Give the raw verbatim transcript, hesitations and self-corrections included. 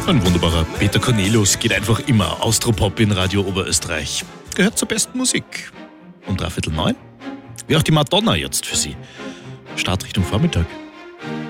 Ein wunderbarer Peter Cornelius geht einfach immer. Austropop in Radio Oberösterreich. Gehört zur besten Musik. Um dreiviertel neun. Wie auch die Madonna jetzt für Sie. Start Richtung Vormittag.